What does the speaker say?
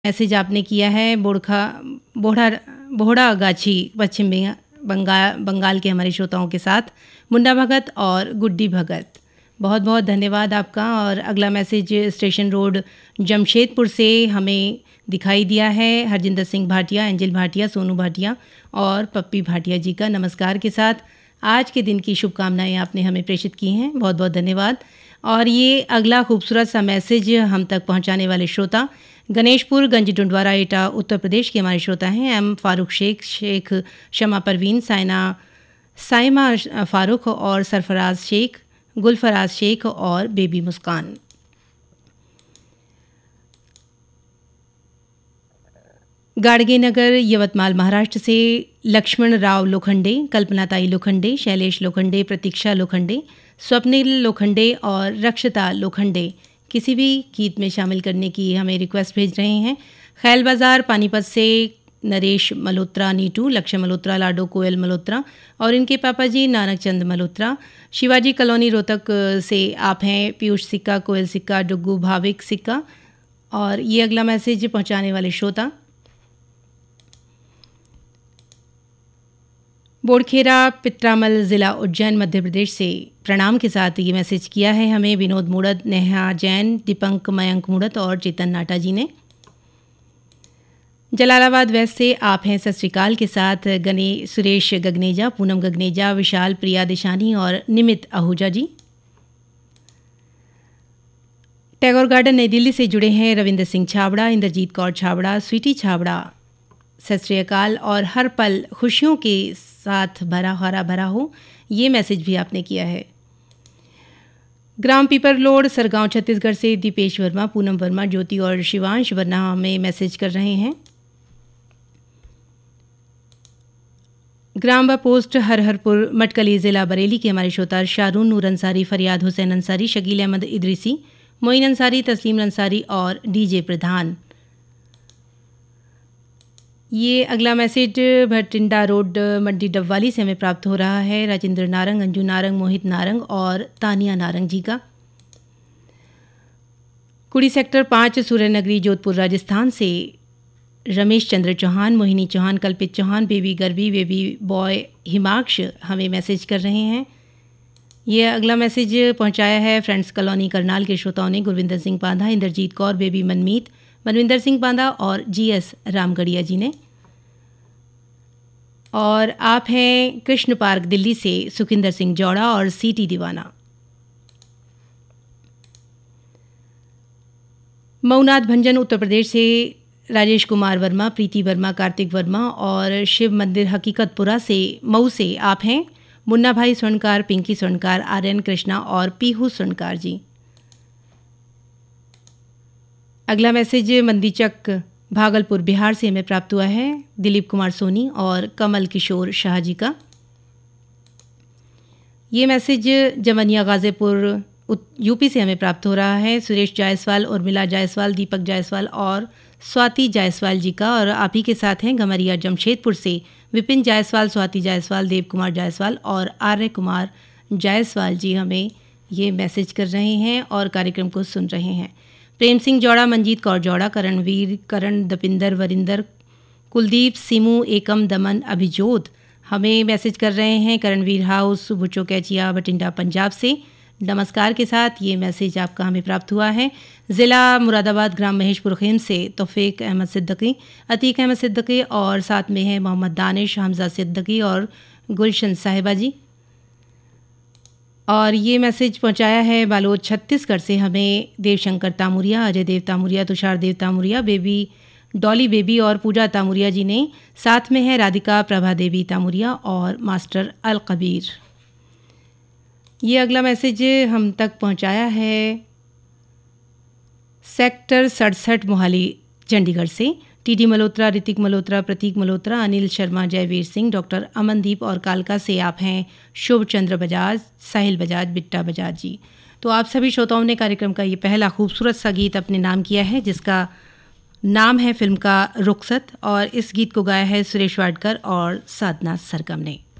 Message आपने किया है बोहड़ा गाछी पश्चिम बंगाल के हमारे श्रोताओं के साथ मुन्ना भगत और गुड्डी भगत। बहुत बहुत धन्यवाद आपका। और अगला मैसेज स्टेशन रोड जमशेदपुर से हमें दिखाई दिया है हरजिंदर सिंह भाटिया, एंजल भाटिया, सोनू भाटिया और पप्पी भाटिया जी का नमस्कार के साथ आज के दिन की शुभकामनाएं आपने हमें प्रेषित की हैं। बहुत बहुत धन्यवाद। और ये अगला खूबसूरत सा मैसेज हम तक पहुंचाने वाले श्रोता गणेशपुर गंज डुंडवारा एटा उत्तर प्रदेश के हमारे श्रोता हैं एम फारूक शेख शमा परवीन, साइमा फारूक और सरफराज शेख, गुलफराज शेख और बेबी मुस्कान। गाड़गेनगर यवतमाल महाराष्ट्र से लक्ष्मण राव लोखंडे, कल्पनाताई लोखंडे, शैलेश लोखंडे, प्रतीक्षा लोखंडे, स्वप्निल लोखंडे और रक्षता लोखंडे किसी भी गीत में शामिल करने की हमें रिक्वेस्ट भेज रहे हैं। खैल बाज़ार पानीपत से नरेश मल्होत्रा, नीटू, लक्ष्य मल्होत्रा, लाडो कोयल मल्होत्रा और इनके पापा जी नानक चंद मल्होत्रा। शिवाजी कॉलोनी रोहतक से आप हैं पीयूष सिक्का, कोयल सिक्का, डुग्गू भाविक सिक्का। और ये अगला मैसेज पहुंचाने वाले श्रोता बोड़खेरा पित्रामल ज़िला उज्जैन मध्य प्रदेश से प्रणाम के साथ ये मैसेज किया है हमें विनोद मूड़त, नेहा जैन, दीपंक मयंक मूड़त और चेतन नाटा जी ने। जलालाबाद वेस्ट से आप हैं सत श्रीकाल के साथ सुरेश गगनेजा, पूनम गगनेजा, विशाल प्रिया दिशानी और निमित आहूजा जी। टैगोर गार्डन नई दिल्ली से जुड़े हैं रविंद्र सिंह छाबड़ा, इंद्रजीत कौर छाबड़ा, स्वीटी छाबड़ा। सत श्री अकाल और हर पल खुशियों के साथ हरा भरा हो, ये मैसेज भी आपने किया है। ग्राम पीपरलोड सरगांव छत्तीसगढ़ से दीपेश वर्मा, पूनम वर्मा, ज्योति और शिवांश वर्मा हमें मैसेज कर रहे हैं। ग्राम व पोस्ट हरहरपुर मटकली ज़िला बरेली के हमारे श्रोता शारून नूर अंसारी, फरियाद हुसैन अंसारी, शकील अहमद इदरीसी, मोइन अंसारी, तस्लीम अंसारी और डीजे प्रधान। ये अगला मैसेज भटिंडा रोड मंडी डबवाली से हमें प्राप्त हो रहा है राजेंद्र नारंग, अंजू नारंग, मोहित नारंग और तानिया नारंग जी का। कुड़ी सेक्टर 5 सूर्यनगरी जोधपुर राजस्थान से रमेश चंद्र चौहान, मोहिनी चौहान, कल्पित चौहान, बेबी गर्वी, बेबी बॉय हिमाक्ष हमें मैसेज कर रहे हैं। ये अगला मैसेज पहुंचाया है फ्रेंड्स कॉलोनी करनाल के श्रोताओं ने गुरविंदर सिंह बांधा, इंद्रजीत कौर, बेबी मनमीत, मनविंदर सिंह बांधा और जीएस रामगढ़िया जी ने। और आप हैं कृष्ण पार्क दिल्ली से सुखिंदर सिंह जौड़ा और सीटी दीवाना। मऊनाथ भंजन उत्तर प्रदेश से राजेश कुमार वर्मा, प्रीति वर्मा, कार्तिक वर्मा और शिव मंदिर हकीकतपुरा से मऊ से आप हैं मुन्ना भाई स्वर्णकार, पिंकी स्वर्णकार, आर्यन कृष्णा और पीहू स्वर्णकार जी। अगला मैसेज मंदीचक भागलपुर बिहार से हमें प्राप्त हुआ है दिलीप कुमार सोनी और कमल किशोर शाह जी का। ये मैसेज जमनिया गाजीपुर यूपी से हमें प्राप्त हो रहा है सुरेश जायसवाल, उर्मिला जायसवाल, दीपक जायसवाल और स्वाति जायसवाल जी का। और आप ही के साथ हैं गमरिया जमशेदपुर से विपिन जायसवाल, स्वाति जायसवाल, देव कुमार जायसवाल और आर्य कुमार जायसवाल जी हमें ये मैसेज कर रहे हैं और कार्यक्रम को सुन रहे हैं। प्रेम सिंह जौड़ा, मंजीत कौर जौड़ा, करणवीर, करण, दपिंदर, वरिंदर, कुलदीप, सिमू, एकम, दमन, अभिजोत हमें मैसेज कर रहे हैं करणवीर हाउस, भुचो कैचिया, बठिंडा पंजाब से। नमस्कार के साथ ये मैसेज आपका हमें प्राप्त हुआ है ज़िला मुरादाबाद ग्राम महेशपुर खेम से तौफीक अहमद सिद्दकी, अतीक अहमद सिद्दकी और साथ में है मोहम्मद दानिश, हमजा सिद्दकी और गुलशन साहिबा जी। और ये मैसेज पहुंचाया है बालोद छत्तीसगढ़ से हमें देवशंकर तामुरिया, अजय देव तामुरिया, तुषार देव तामुरिया, बेबी डॉली बेबी और पूजा तामुरिया जी ने। साथ में है राधिका प्रभा देवी तामुरिया और मास्टर अल कबीर। ये अगला मैसेज हम तक पहुंचाया है सेक्टर 67 मोहाली चंडीगढ़ से टीडी मल्होत्रा, ऋतिक मल्होत्रा, प्रतीक मल्होत्रा, अनिल शर्मा, जयवीर सिंह, डॉक्टर अमनदीप और कालका से आप हैं शुभ चंद्र बजाज, साहिल बजाज, बिट्टा बजाज जी। तो आप सभी श्रोताओं ने कार्यक्रम का ये पहला खूबसूरत सा गीत अपने नाम किया है जिसका नाम है फिल्म का रुखसत और इस गीत को गाया है सुरेश वाडकर और साधना सरगम ने।